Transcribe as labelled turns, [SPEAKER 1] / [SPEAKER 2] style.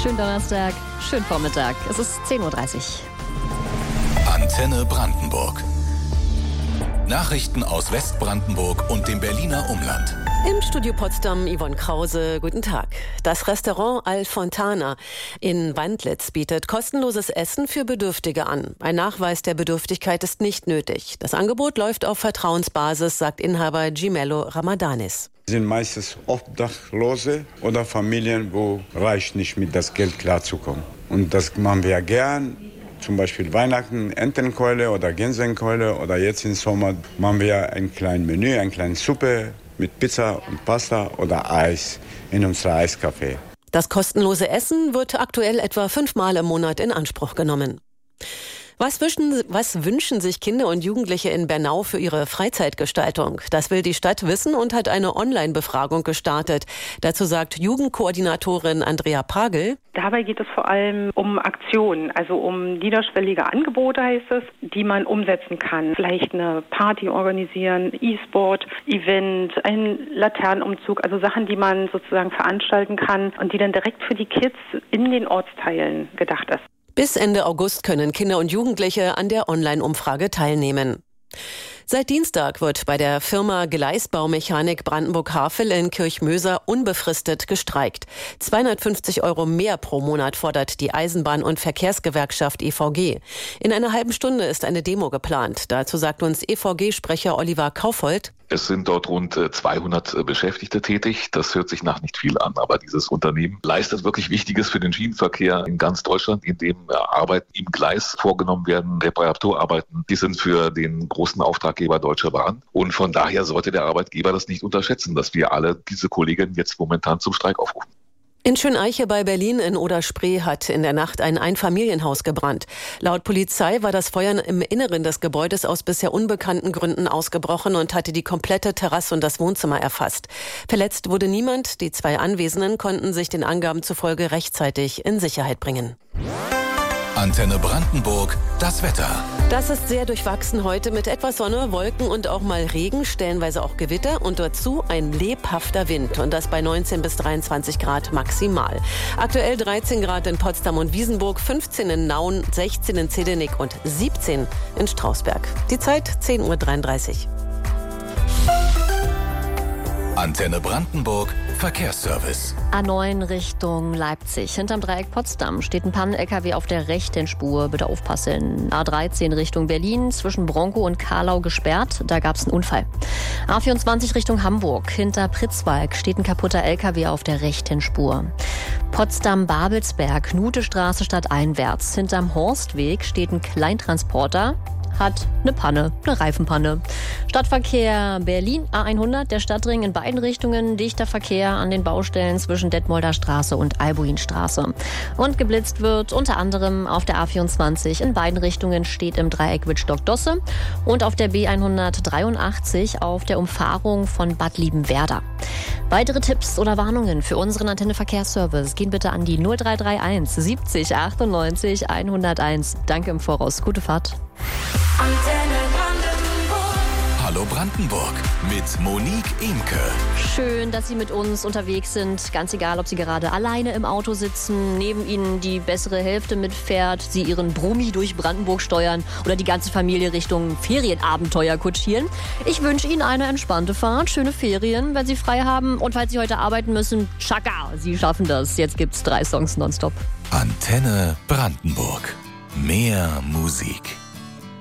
[SPEAKER 1] Schönen Donnerstag, schönen Vormittag. Es ist 10.30 Uhr.
[SPEAKER 2] Antenne Brandenburg. Nachrichten aus Westbrandenburg und dem Berliner Umland.
[SPEAKER 3] Im Studio Potsdam Yvonne Krause, guten Tag. Das Restaurant Al Fontana in Wandlitz bietet kostenloses Essen für Bedürftige an. Ein Nachweis der Bedürftigkeit ist nicht nötig. Das Angebot läuft auf Vertrauensbasis, sagt Inhaber Gimello Ramadanis.
[SPEAKER 4] Sind meistens Obdachlose oder Familien, wo reicht nicht mit das Geld klarzukommen. Und das machen wir gern. Zum Beispiel Weihnachten, Entenkeule oder Gänsekeule oder jetzt im Sommer machen wir ein kleines Menü, eine kleine Suppe mit Pizza und Pasta oder Eis in unserem Eiscafé.
[SPEAKER 3] Das kostenlose Essen wird aktuell etwa 5-mal im Monat in Anspruch genommen. Was wünschen sich Kinder und Jugendliche in Bernau für ihre Freizeitgestaltung? Das will die Stadt wissen und hat eine Online-Befragung gestartet. Dazu sagt Jugendkoordinatorin Andrea Pagel:
[SPEAKER 5] Dabei geht es vor allem um Aktionen, also um niederschwellige Angebote, heißt es, die man umsetzen kann. Vielleicht eine Party organisieren, E-Sport, Event, ein Laternenumzug, also Sachen, die man sozusagen veranstalten kann und die dann direkt für die Kids in den Ortsteilen gedacht ist.
[SPEAKER 3] Bis Ende August können Kinder und Jugendliche an der Online-Umfrage teilnehmen. Seit Dienstag wird bei der Firma Gleisbaumechanik Brandenburg-Havel in Kirchmöser unbefristet gestreikt. 250 € mehr pro Monat fordert die Eisenbahn- und Verkehrsgewerkschaft EVG. In einer halben Stunde ist eine Demo geplant. Dazu sagt uns EVG-Sprecher Oliver Kaufold:
[SPEAKER 6] Es sind dort rund 200 Beschäftigte tätig. Das hört sich nach nicht viel an, aber dieses Unternehmen leistet wirklich Wichtiges für den Schienenverkehr in ganz Deutschland, indem Arbeiten im Gleis vorgenommen werden, Reparaturarbeiten. Die sind für den großen Auftraggeber Deutsche Bahn. Und von daher sollte der Arbeitgeber das nicht unterschätzen, dass wir alle diese Kolleginnen jetzt momentan zum Streik aufrufen.
[SPEAKER 3] In Schöneiche bei Berlin in Oder-Spree hat in der Nacht ein Einfamilienhaus gebrannt. Laut Polizei war das Feuer im Inneren des Gebäudes aus bisher unbekannten Gründen ausgebrochen und hatte die komplette Terrasse und das Wohnzimmer erfasst. Verletzt wurde niemand. Die 2 Anwesenden konnten sich den Angaben zufolge rechtzeitig in Sicherheit bringen.
[SPEAKER 2] Antenne Brandenburg, das Wetter.
[SPEAKER 3] Das ist sehr durchwachsen heute mit etwas Sonne, Wolken und auch mal Regen, stellenweise auch Gewitter und dazu ein lebhafter Wind und das bei 19 bis 23 Grad maximal. Aktuell 13 Grad in Potsdam und Wiesenburg, 15 in Nauen, 16 in Zedenick und 17 in Strausberg. Die Zeit 10.33 Uhr.
[SPEAKER 2] Antenne Brandenburg, Verkehrsservice.
[SPEAKER 1] A9 Richtung Leipzig. Hinterm Dreieck Potsdam steht ein Pannen-LKW auf der rechten Spur. Bitte aufpassen. A13 Richtung Berlin, zwischen Bronkow und Karlau gesperrt. Da gab es einen Unfall. A24 Richtung Hamburg. Hinter Pritzwalk steht ein kaputter LKW auf der rechten Spur. Potsdam-Babelsberg, Knutestraße stadteinwärts. Hinterm Horstweg steht ein Kleintransporter. Hat eine Panne, eine Reifenpanne. Stadtverkehr Berlin, A100, der Stadtring in beiden Richtungen. Dichter Verkehr an den Baustellen zwischen Detmolder Straße und Albuinstraße. Und geblitzt wird unter anderem auf der A24 in beiden Richtungen, steht im Dreieck Wittstock-Dosse. Und auf der B183 auf der Umfahrung von Bad Liebenwerda. Weitere Tipps oder Warnungen für unseren Antenne Verkehrsservice gehen bitte an die 0331 70 98 101. Danke im Voraus. Gute Fahrt.
[SPEAKER 2] Antenne Brandenburg. Hallo Brandenburg mit Monique Imke.
[SPEAKER 1] Schön, dass Sie mit uns unterwegs sind. Ganz egal, ob Sie gerade alleine im Auto sitzen, neben Ihnen die bessere Hälfte mitfährt, Sie Ihren Brummi durch Brandenburg steuern oder die ganze Familie Richtung Ferienabenteuer kutschieren. Ich wünsche Ihnen eine entspannte Fahrt, schöne Ferien, wenn Sie frei haben. Und falls Sie heute arbeiten müssen, tschakka, Sie schaffen das. Jetzt gibt's 3 Songs nonstop.
[SPEAKER 2] Antenne Brandenburg. Mehr Musik.